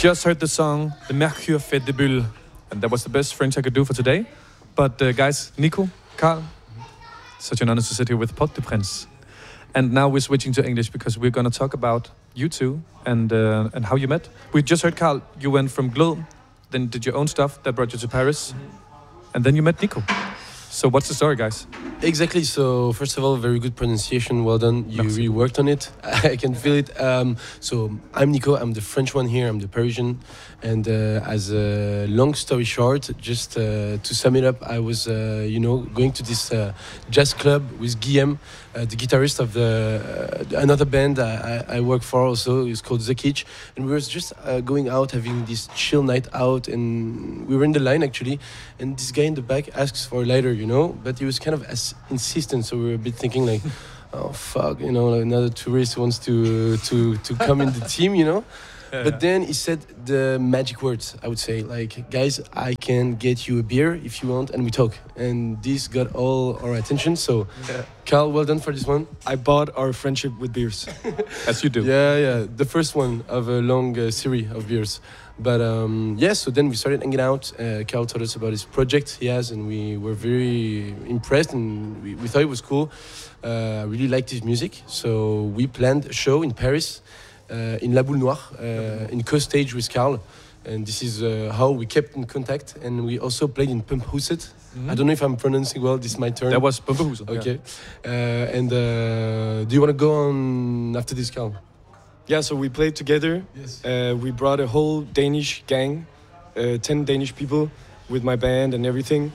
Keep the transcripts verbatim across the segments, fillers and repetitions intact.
just heard the song The Mercure fait des bulles, and that was the best French I could do for today. But uh, guys, Nico, Carl, such an honor to sit here with Port de Prince. And now we're switching to English because we're going to talk about you two and uh, and how you met. We just heard, Carl, you went from Glød, then did your own stuff that brought you to Paris, mm-hmm. and then you met Nico. So what's the story, guys? Exactly. So first of all, very good pronunciation. Well done. You Merci. really worked on it. I can feel it. Um, so I'm Nico. I'm the French one here. I'm the Parisian. And uh, as a long story short, just uh, to sum it up, I was, uh, you know, going to this uh, jazz club with Guillaume, uh, the guitarist of the uh, another band I, I work for also. It's called The Kitsch. And we were just uh, going out, having this chill night out. And we were in the line actually. And this guy in the back asks for a lighter, you know, but he was kind of as insistent, so we were a bit thinking like, oh fuck, you know, another tourist wants to to to come in the team, you know. Yeah, but yeah. Then he said the magic words, I would say, like, guys, I can get you a beer if you want, and we talk. And this got all our attention. So, yeah. Carl, well done for this one. I bought our friendship with beers, as you do. Yeah, yeah, the first one of a long uh, series of beers. But um, yeah, so then we started hanging out. Uh, Carl told us about his project he has, and we were very impressed, and we, we thought it was cool. Uh, I really liked his music, so we planned a show in Paris, uh, in La Boule Noire, uh, in co-stage with Carl. And this is uh, how we kept in contact. And we also played in Pumphuset. Mm-hmm. I don't know if I'm pronouncing well, this is my turn. That was Pumphuset. Okay. Yeah. Uh, and uh, do you want to go on after this, Carl? Yeah, so we played together. Yes. Uh, we brought a whole Danish gang, uh, ten Danish people with my band and everything.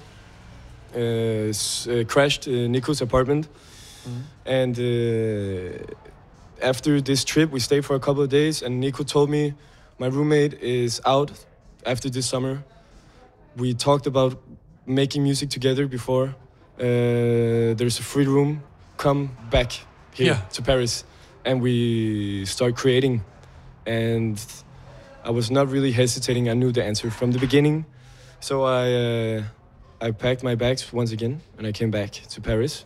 Uh, s- uh, crashed uh, Nico's apartment. Mm-hmm. And uh, after this trip, we stayed for a couple of days. And Nico told me, my roommate is out after this summer. We talked about making music together before. Uh, there's a free room. Come back here Yeah. to Paris. And we start creating, and I was not really hesitating. I knew the answer from the beginning, so I uh, I packed my bags once again, and I came back to Paris,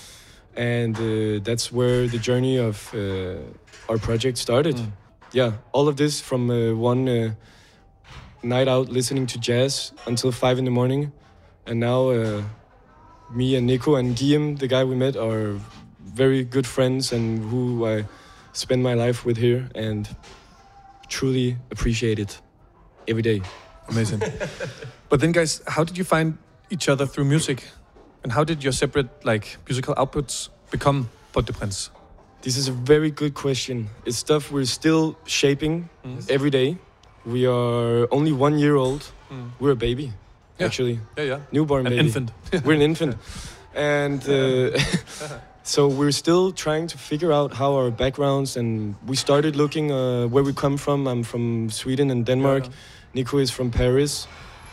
and uh, that's where the journey of uh, our project started. Mm. Yeah, all of this from uh, one uh, night out listening to jazz until five in the morning, and now uh, me and Nico and Guillaume, the guy we met, are very good friends and who I spend my life with here, and truly appreciate it every day. Amazing. But then, guys, how did you find each other through music, and how did your separate like musical outputs become Port de Prince? This is a very good question. It's stuff we're still shaping mm. every day. We are only one year old. Mm. We're a baby, yeah. actually. Yeah, yeah. Newborn an baby. Infant. We're an infant, and. Uh, So we're still trying to figure out how our backgrounds, and we started looking uh, where we come from. I'm from Sweden and Denmark. Yeah. Nico is from Paris.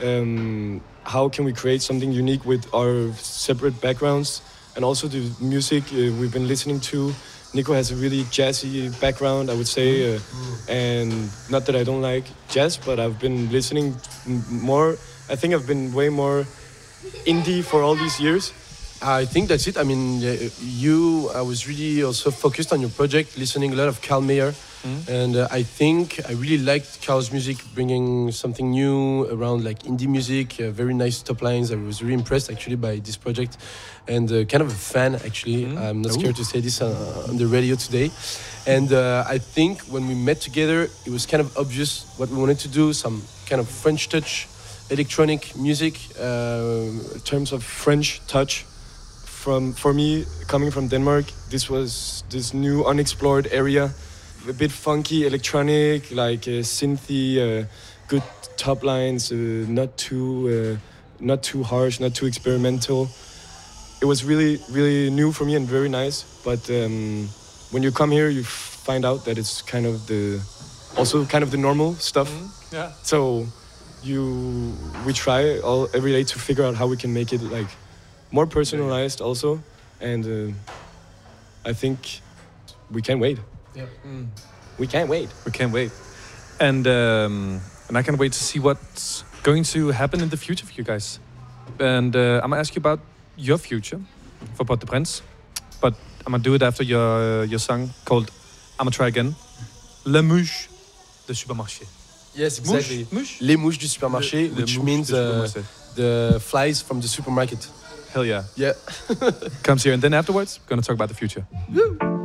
Um, how can we create something unique with our separate backgrounds? And also the music uh, we've been listening to. Nico has a really jazzy background, I would say. Uh, and not that I don't like jazz, but I've been listening more. I think I've been way more indie for all these years. I think that's it. I mean, you, I was really also focused on your project, listening a lot of Carl Mayer. Mm-hmm. And uh, I think I really liked Carl's music, bringing something new around like indie music, uh, very nice top lines. I was really impressed actually by this project, and uh, kind of a fan actually. Mm-hmm. I'm not scared Ooh. to say this uh, on the radio today. And uh, I think when we met together, it was kind of obvious what we wanted to do, some kind of French touch, electronic music. Uh, in terms of French touch, from for me, coming from Denmark, this was this new unexplored area. A bit funky, electronic, like uh, synthy, uh, good top lines, uh, not too, uh, not too harsh, not too experimental. It was really, really new for me and very nice. But um, when you come here, you find out that it's kind of the, also kind of the normal stuff. Mm-hmm. Yeah. So you, we try all every day to figure out how we can make it like more personalized also, and uh, I think we can't wait. Yep. Mm. We can't wait. We can't wait. And um, and I can't wait to see what's going to happen in the future for you guys. And uh, I'm going to ask you about your future for Port de Prince. But I'm going to do it after your uh, your song called I'm going to Try Again. La Mouche de Supermarché. Yes, exactly. Mouche? Les mouches du supermarché, Le- which le means mouche du uh, supermarché. the flies from the supermarket. Hell yeah. Yeah. Comes here, and then afterwards, we're gonna talk about the future.